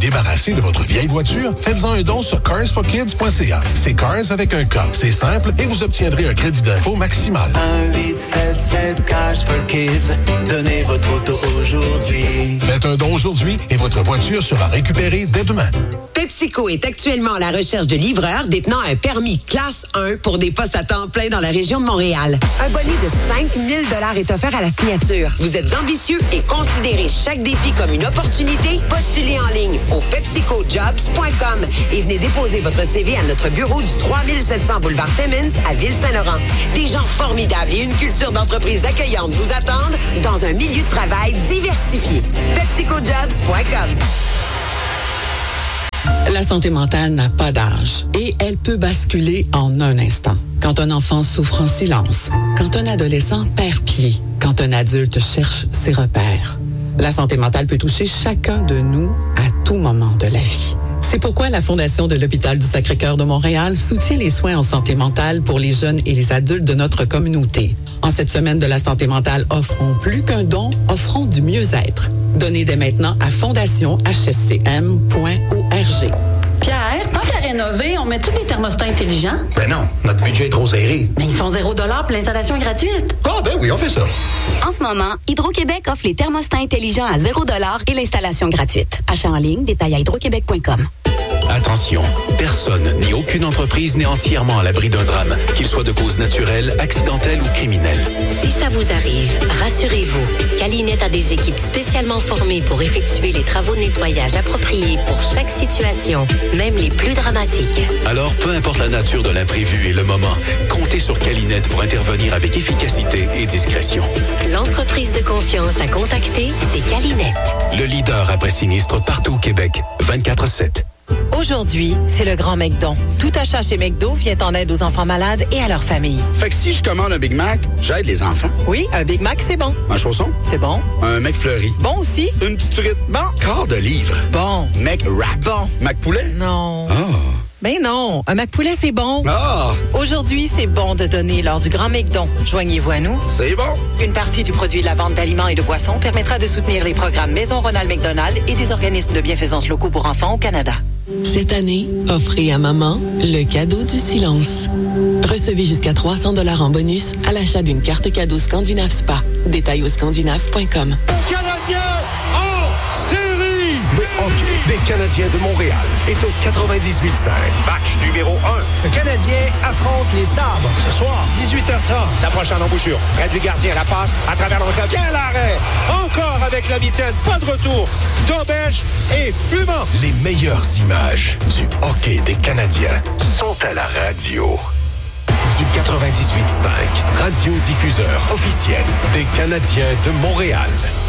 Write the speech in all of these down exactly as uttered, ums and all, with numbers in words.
débarrasser de votre vieille voiture? Faites-en un don sur cars for kids point c a. C'est Cars avec un K. C'est simple et vous obtiendrez un crédit d'impôt maximal. un huit sept sept Cars for Kids. Donnez votre auto aujourd'hui. Faites un don aujourd'hui et votre voiture sera récupérée dès demain. PepsiCo est actuellement à la recherche de livreurs détenant un permis classe un pour des postes à temps plein dans la région de Montréal. Un bonnet de cinq mille dollars est offert à la signature. Vous êtes ambitieux et considérez chaque défi comme une opportunité? Postulez en ligne au pepsico jobs point com et venez déposer votre C V à notre bureau du trois mille sept cents boulevard Timmins à Ville-Saint-Laurent. Des gens formidables et une culture d'entreprise accueillante vous attendent dans un milieu de travail diversifié. pepsico jobs point com. La santé mentale n'a pas d'âge et elle peut basculer en un instant. Quand un enfant souffre en silence, quand un adolescent perd pied, quand un adulte cherche ses repères. La santé mentale peut toucher chacun de nous à tout moment de la vie. C'est pourquoi la Fondation de l'Hôpital du Sacré-Cœur de Montréal soutient les soins en santé mentale pour les jeunes et les adultes de notre communauté. En cette semaine de la santé mentale, offrons plus qu'un don, offrons du mieux-être. Donnez dès maintenant à fondation h s c m point org. Pierre, tant qu'à rénover, on met-tu des thermostats intelligents? Ben non, notre budget est trop serré. Mais ils sont zéro dollar puis l'installation est gratuite. Ah ben oui, on fait ça. En ce moment, Hydro-Québec offre les thermostats intelligents à zéro dollar et l'installation gratuite. Achat en ligne, détail à hydroquebec point com. Attention, personne ni aucune entreprise n'est entièrement à l'abri d'un drame, qu'il soit de cause naturelle, accidentelle ou criminelle. Si ça vous arrive, rassurez-vous, Calinette a des équipes spécialement formées pour effectuer les travaux de nettoyage appropriés pour chaque situation, même les plus dramatiques. Alors, peu importe la nature de l'imprévu et le moment, comptez sur Calinette pour intervenir avec efficacité et discrétion. L'entreprise de confiance à contacter, c'est Calinette. Le leader après sinistre partout au Québec, vingt-quatre sept. Aujourd'hui, c'est le grand McDon. Tout achat chez McDo vient en aide aux enfants malades et à leur famille. Fait que si je commande un Big Mac, j'aide les enfants. Oui, un Big Mac, c'est bon. Un chausson? C'est bon. Un McFlurry? Bon aussi. Une petite frite? Bon. Quart de livre? Bon. McWrap? Bon. McPoulet? Non. Ah. Ben non, un McPoulet, c'est bon. Ah! Aujourd'hui, c'est bon de donner lors du Grand McDon. Joignez-vous à nous. C'est bon. Une partie du produit de la vente d'aliments et de boissons permettra de soutenir les programmes Maison Ronald McDonald et des organismes de bienfaisance locaux pour enfants au Canada. Cette année, offrez à maman le cadeau du silence. Recevez jusqu'à trois cents dollars en bonus à l'achat d'une carte cadeau Scandinave Spa. Détail au scandinave point com. Canadien en série! Le hockey des Canadiens de Montréal est au quatre-vingt-dix-huit cinq. Match numéro un. Le Canadien affronte les Sabres ce soir, dix-huit heures trente. S'approche en embouchure. Près du gardien, la passe à travers le recul. Quel arrêt! Encore avec la mitaine, pas de retour. Dobbelch et fumant. Les meilleures images du hockey des Canadiens sont à la radio. Du quatre-vingt-dix-huit cinq, radiodiffuseur officiel des Canadiens de Montréal.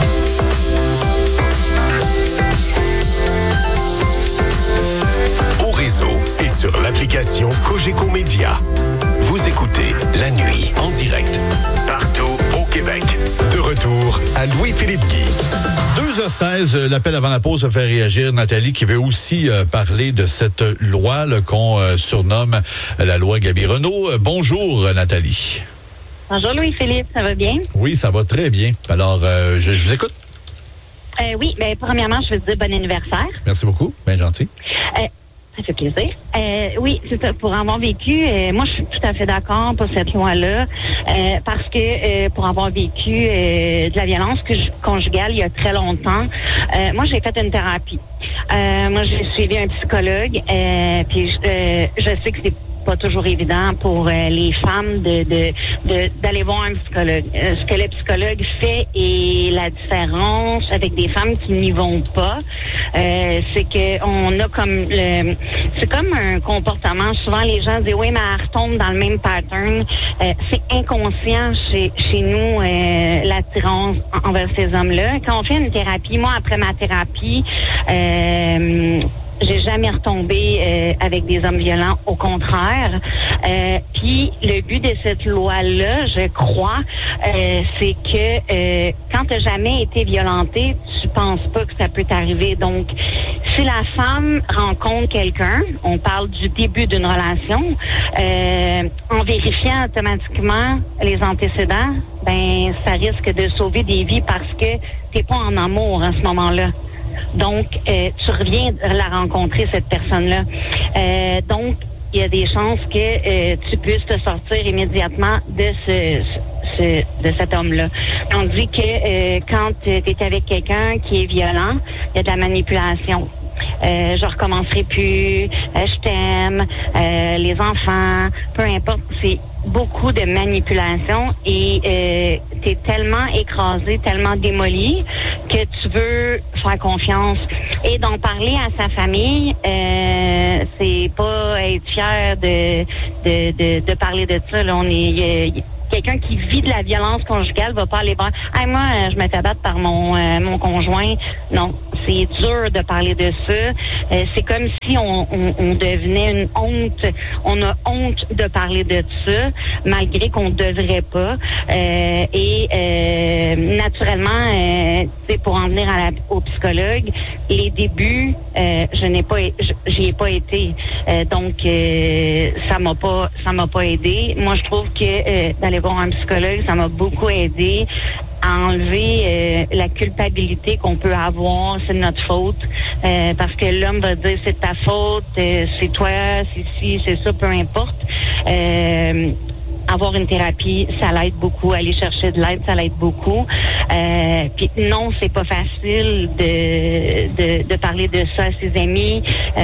Au réseau et sur l'application Cogeco Média. Vous écoutez La Nuit en direct, partout au Québec. De retour à Louis-Philippe Guy. deux heures seize, l'appel avant la pause a fait réagir Nathalie qui veut aussi euh, parler de cette loi là, qu'on euh, surnomme la loi Gabi-Renault. Euh, bonjour Nathalie. Bonjour Louis-Philippe, ça va bien? Oui, ça va très bien. Alors, euh, je, je vous écoute. Euh, oui, bien, premièrement, je veux te dire bon anniversaire. Merci beaucoup, bien gentil. Euh, ça fait plaisir. Euh, oui, c'est ça. Pour avoir vécu, euh, moi, je suis tout à fait d'accord pour cette loi-là, euh, parce que euh, pour avoir vécu euh, de la violence conjugale il y a très longtemps, euh, moi, j'ai fait une thérapie. Euh, moi, j'ai suivi un psychologue, euh, puis euh, je sais que c'est pas toujours évident pour euh, les femmes de, de, de d'aller voir un psychologue. Euh, ce que le psychologue fait et la différence avec des femmes qui n'y vont pas, euh, c'est que on a comme le, c'est comme un comportement. Souvent les gens disent oui, mais elle retombe dans le même pattern. Euh, c'est inconscient chez chez nous euh, l'attirance envers ces hommes-là. Quand on fait une thérapie, moi après ma thérapie, euh, j'ai jamais retombé euh, avec des hommes violents, au contraire. Euh, Puis le but de cette loi-là, je crois, euh, c'est que euh, quand tu n'as jamais été violenté, tu penses pas que ça peut t'arriver. Donc, si la femme rencontre quelqu'un, on parle du début d'une relation, euh, en vérifiant automatiquement les antécédents, ben ça risque de sauver des vies parce que t'es pas en amour à ce moment-là. Donc, euh, tu reviens la rencontrer, cette personne-là. Euh, donc, il y a des chances que euh, tu puisses te sortir immédiatement de ce, ce de cet homme-là. On dit que euh, quand tu es avec quelqu'un qui est violent, il y a de la manipulation. Euh, je recommencerai plus, euh, je t'aime, euh, les enfants, peu importe, c'est beaucoup de manipulation et euh, t'es tellement écrasé, tellement démoli que tu veux faire confiance. Et d'en parler à sa famille, euh, c'est pas être fier de de, de, de parler de ça. Là, on est euh, quelqu'un qui vit de la violence conjugale va pas aller voir. Hey, moi, je me fais battre par mon euh, mon conjoint. Non, c'est dur de parler de ça. Euh, c'est comme si on, on, on devenait une honte. On a honte de parler de ça, malgré qu'on devrait pas. Euh, et euh, naturellement, euh, c'est pour en venir à la, au psychologue. Les débuts, euh, je n'ai pas, j'y ai pas été. Euh, donc, euh, ça m'a pas, ça m'a pas aidé. Moi, je trouve que euh, d'aller voir un psychologue, ça m'a beaucoup aidé à enlever euh, la culpabilité qu'on peut avoir, c'est de notre faute, euh, parce que l'homme va dire c'est ta faute, euh, c'est toi, c'est ci, c'est ça, peu importe. Euh, avoir une thérapie, ça l'aide beaucoup. Aller chercher de l'aide, ça l'aide beaucoup. Euh, puis non, c'est pas facile de, de de parler de ça à ses amis,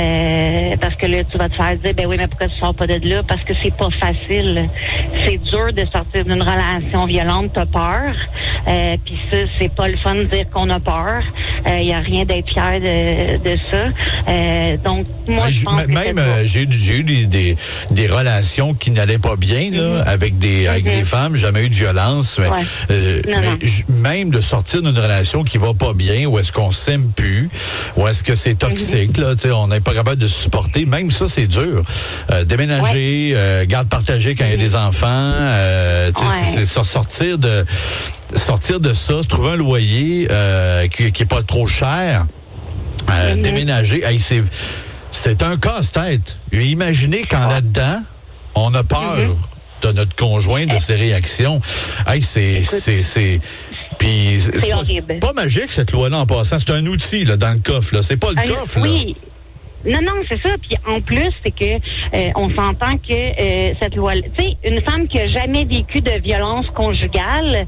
euh, parce que là, tu vas te faire dire, ben oui, mais pourquoi tu sors pas de là? Parce que c'est pas facile. C'est dur de sortir d'une relation violente, t'as peur. Euh, puis ça, c'est pas le fun de dire qu'on a peur. Il euh, y a rien d'être fier de, de ça. Euh, donc, moi, ben, je pense que même euh, j'ai, j'ai eu des, des, des relations qui n'allaient pas bien, là, mm-hmm. avec des avec mm-hmm. des femmes, jamais eu de violence. Mais, ouais. euh, non, mais non. j- même de sortir d'une relation qui va pas bien, où est-ce qu'on s'aime plus, où est-ce que c'est toxique, mm-hmm. là, tu sais, on n'est pas capable de supporter. Même ça, c'est dur. Euh, déménager, ouais. euh, garde partagée quand il mm-hmm. y a des enfants, euh, tu sais, ouais. c'est, c'est sortir de sortir de ça, se trouver un loyer euh, qui, qui est pas trop cher, euh, mm-hmm. déménager, hey, c'est c'est un casse-tête. Imaginez quand ouais. là-dedans, on a peur mm-hmm. de notre conjoint, de ses réactions. Hey, c'est Écoute, c'est c'est puis c'est, c'est, c'est pas, pas magique cette loi-là en passant. C'est un outil là dans le coffre. Là, c'est pas le euh, coffre oui. là. Non, non, c'est ça. Puis en plus, c'est que euh, on s'entend que euh, cette loi, tu sais, une femme qui a jamais vécu de violence conjugale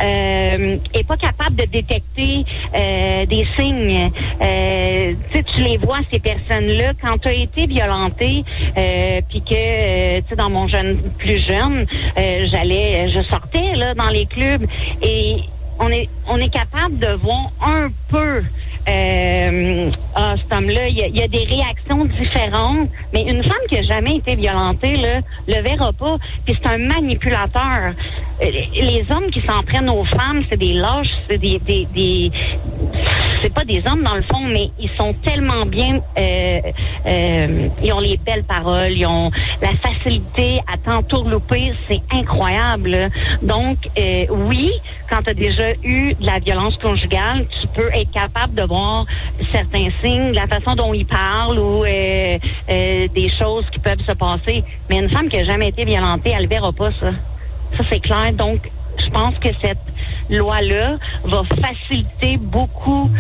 euh, est pas capable de détecter euh, des signes. Euh, tu sais, tu les vois ces personnes-là quand tu as été violenté, euh, puis que euh, tu sais, dans mon jeune plus jeune, euh, j'allais, je sortais là dans les clubs et on est on est capable de voir un peu. Euh, ah, cet homme-là, il y, y a des réactions différentes, mais une femme qui a jamais été violentée, là, le verra pas. Puis c'est un manipulateur. Les hommes qui s'en prennent aux femmes, c'est des lâches, c'est des, des, des c'est pas des hommes dans le fond, mais ils sont tellement bien, euh, euh, ils ont les belles paroles, ils ont la facilité à t'entourlouper, c'est incroyable. Donc, euh, oui, quand tu as déjà eu de la violence conjugale, tu peux être capable de voir certains signes, la façon dont ils parlent ou euh, euh, des choses qui peuvent se passer. Mais une femme qui a jamais été violentée, elle ne verra pas ça. Ça, c'est clair. Donc, je pense que cette loi-là va faciliter beaucoup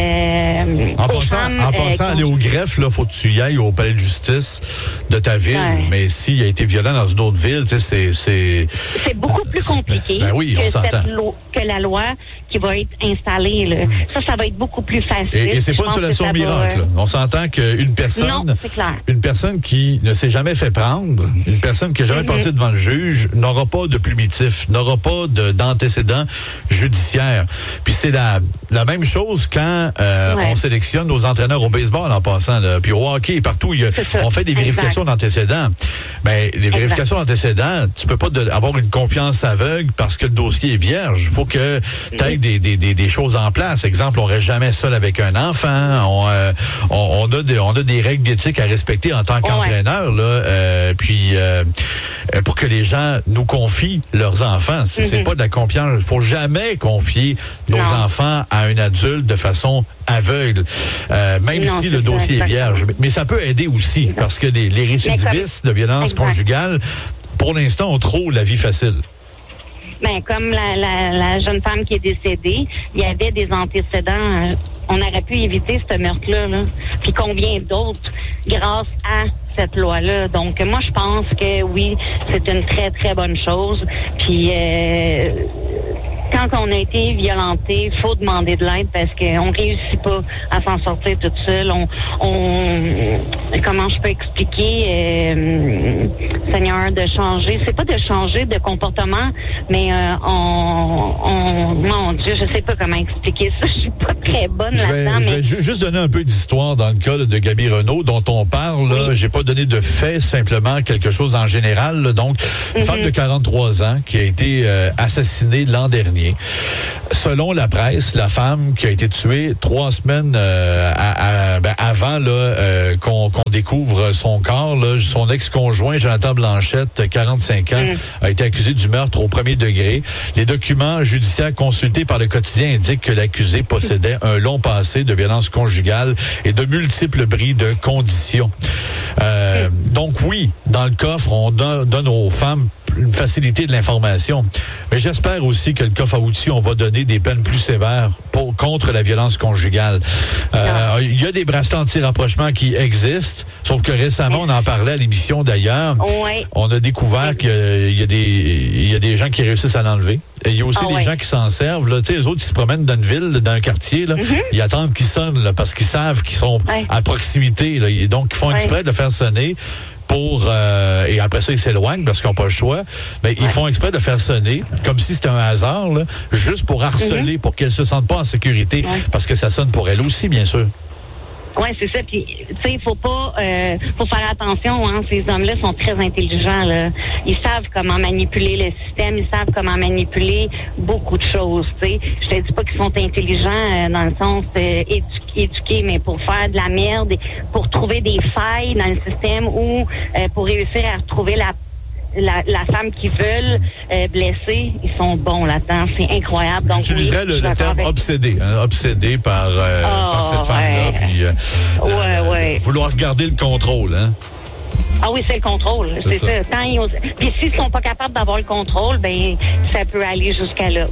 euh, en aux passant, femmes. En passant, euh, aller au greffe, il faut que tu y ailles au palais de justice de ta ville. Ouais. Mais s'il a été violent dans une autre ville, tu sais, c'est... C'est, c'est beaucoup plus compliqué ben oui, que, on s'entend. Cette loi, que la loi qui va être installée. Là. Ça, ça va être beaucoup plus facile. Et, et c'est pas une solution miracle. Va... On s'entend qu'une personne... Non, c'est clair. Une personne qui ne s'est jamais fait prendre, une personne qui n'a jamais mm-hmm. passé devant le juge, n'aura pas de plumitif, n'aura pas de, d'antécédents judiciaires. Puis c'est la, la même chose quand euh, ouais. on sélectionne nos entraîneurs au baseball en passant, là, puis au hockey, partout, il y a, on fait des vérifications exact. d'antécédents. Mais les vérifications exact. d'antécédents, tu peux pas de, avoir une confiance aveugle parce que le dossier est vierge. Il faut que tu aies des, des, des, des choses en place. Exemple, on reste jamais seul avec un enfant. On, euh, on, on, a des, on a des règles d'éthique à respecter en tant qu'entraîneur. Là, euh, puis euh, pour que les gens nous confient leurs enfants. C'est, mm-hmm. c'est pas de la confiance. Il faut jamais confier nos non. enfants à un adulte de façon aveugle, euh, même non, si le dossier ça, est vierge. Mais, mais ça peut aider aussi, exact. parce que les, les récidivistes de violence exact. conjugale, pour l'instant, ont trop la vie facile. Ben, comme la, la, la jeune femme qui est décédée, il y avait des antécédents on aurait pu éviter ce meurtre-là, là. Puis combien d'autres grâce à cette loi-là. Donc, moi, je pense que oui, c'est une très, très bonne chose. Puis, euh, quand on a été violenté, il faut demander de l'aide parce qu'on ne réussit pas à s'en sortir toute seule. On, on, comment je peux expliquer, euh, Seigneur, de changer. C'est pas de changer de comportement, mais euh, on, on, mon Dieu, je sais pas comment expliquer ça. Je suis pas très bonne je vais, là-dedans. Je mais... vais ju- juste donner un peu d'histoire dans le cas là, de Gaby Renaud dont on parle. Là, oui. J'ai pas donné de fait, simplement quelque chose en général. Là. Donc, une mm-hmm. femme de quarante-trois ans qui a été euh, assassinée l'an dernier. Selon la presse, la femme qui a été tuée trois semaines euh, à, à, ben avant là, euh, qu'on, qu'on découvre son corps, là, son ex-conjoint Jonathan Blanchette, quarante-cinq ans, mm. a été accusé du meurtre au premier degré. Les documents judiciaires consultés par le quotidien indiquent que l'accusé possédait un long passé de violence conjugale et de multiples bris de conditions. Euh, mm. Donc oui, dans le coffre, on donne, donne aux femmes une facilité de l'information. Mais j'espère aussi que le coffre à outils, on va donner des peines plus sévères pour, contre la violence conjugale. Euh, il y a des bracelets anti-rapprochement qui existent, sauf que récemment, on en parlait à l'émission d'ailleurs. Oui. On a découvert qu'il y a des, il y a des gens qui réussissent à l'enlever. Et il y a aussi ah, des ouais. gens qui s'en servent. Là. Tu sais, les autres, ils se promènent dans une ville, dans un quartier. Là. Mm-hmm. Ils attendent qu'ils sonnent là, parce qu'ils savent qu'ils sont ouais. à proximité. Là. Et donc, ils font ouais. exprès de le faire sonner. Pour euh, et après ça, ils s'éloignent parce qu'ils n'ont pas le choix. Mais ouais. ils font exprès de faire sonner, comme si c'était un hasard, là, juste pour harceler, mm-hmm. pour qu'elles se sentent pas en sécurité, ouais. parce que ça sonne pour elles aussi, bien sûr. Oui, c'est ça. Puis, tu sais, il faut pas, euh, faut faire attention. Hein. Ces hommes-là sont très intelligents. Là. Ils savent comment manipuler le système. Ils savent comment manipuler beaucoup de choses. Tu sais, je te dis pas qu'ils sont intelligents euh, dans le sens euh, édu- éduqués, mais pour faire de la merde, pour trouver des failles dans le système ou euh, pour réussir à retrouver la La, la femme qu'ils veulent euh, blesser, ils sont bons là-dedans. C'est incroyable. Donc, j'utiliserais oui, le, le terme avec... obsédé, hein, obsédé par, euh, oh, par cette femme-là. Ouais. Puis, euh, ouais, euh, ouais. Vouloir garder le contrôle, hein? Ah oui, c'est le contrôle. C'est, c'est ça. ça. Tant ils osent... Puis s'ils sont pas capables d'avoir le contrôle, ben ça peut aller jusqu'à là.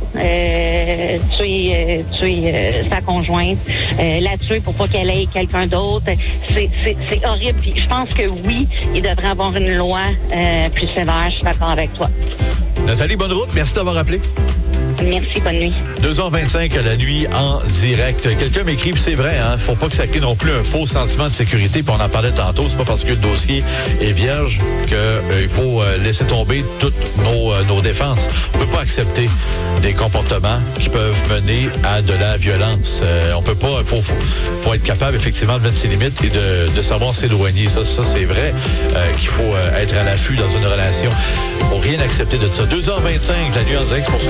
Euh, tuer euh, tuer euh, sa conjointe, euh, la tuer pour pas qu'elle ait quelqu'un d'autre. C'est, c'est, c'est horrible. Puis je pense que oui, il devrait avoir une loi euh, plus sévère. Je suis d'accord avec toi. Nathalie, bonne route. Merci d'avoir appelé. Merci, bonne nuit. deux heures vingt-cinq à la nuit en direct. Quelqu'un m'écrit, puis c'est vrai, hein, faut pas que ça crée non plus un faux sentiment de sécurité, puis on en parlait tantôt, c'est pas parce que le dossier est vierge qu'il euh, faut euh, laisser tomber toutes nos, euh, nos défenses. On peut pas accepter des comportements qui peuvent mener à de la violence. Euh, on peut pas, faut, faut, faut être capable effectivement de mettre ses limites et de, de savoir s'éloigner. Ça, ça c'est vrai euh, qu'il faut euh, être à l'affût dans une relation. Faut rien accepter de ça. deux heures vingt-cinq, la nuit en direct, c'est pour